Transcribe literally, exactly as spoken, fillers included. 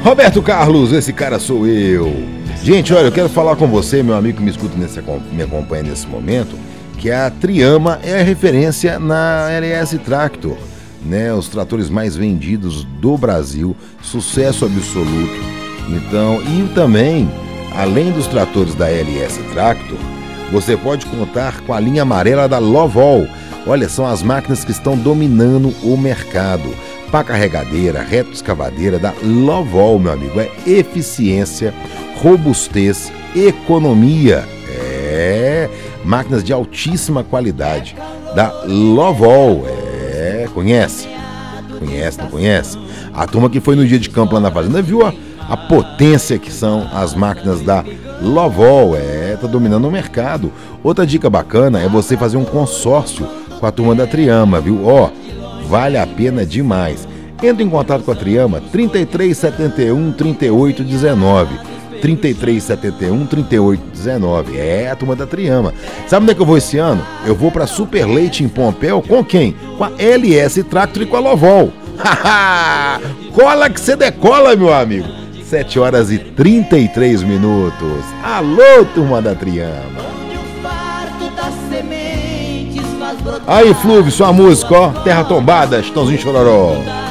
Roberto Carlos, esse cara sou eu. Gente, olha, eu quero falar com você, meu amigo que me escuta, nesse, me acompanha nesse momento, que a Triama é a referência na L S Tractor, né? Os tratores mais vendidos do Brasil, sucesso absoluto. Então, e também, além dos tratores da L S Tractor, você pode contar com a linha amarela da Lovol. Olha, são as máquinas que estão dominando o mercado. Pá carregadeira, reto escavadeira da Lovol, meu amigo, é eficiência, robustez, economia. É, máquinas de altíssima qualidade da Lovol. É, conhece? Conhece, não conhece? A turma que foi no dia de campo lá na fazenda viu a, a potência que são as máquinas da Lovol. É, tá dominando o mercado. Outra dica bacana é você fazer um consórcio com a turma da Triama, viu? Ó, vale a pena demais. Entre em contato com a Triama, trinta e três, setenta e um, trinta e oito, dezenove. trinta e três, setenta e um, trinta e oito, dezenove. É a turma da Triama. Sabe onde é que eu vou esse ano? Eu vou para Super Leite em Pompéu com quem? Com a L S Tractor e com a Lovol. Cola que você decola, meu amigo. sete horas e trinta e três minutos. Alô, turma da Triama. Aí, Flúvio, sua música, ó. Terra Tombada, Chitãozinho Chororó.